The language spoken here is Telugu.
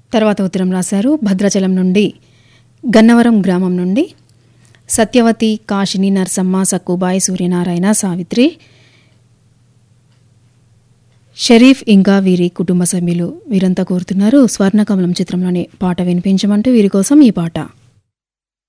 తర్వాత ఉత్తరం రాశారు భద్రాచలం నుండి, గన్నవరం గ్రామం నుండి సత్యవతి, కాశిని, నర్సమ్మ, సక్కుబాయి, సూర్యనారాయణ, సావిత్రి, షరీఫ్ ఇంకా వీరి కుటుంబ సభ్యులు వీరంతా కోరుతున్నారు స్వర్ణకమలం చిత్రంలోని పాట వినిపించమంటూ వీరి కోసం ఈ పాట.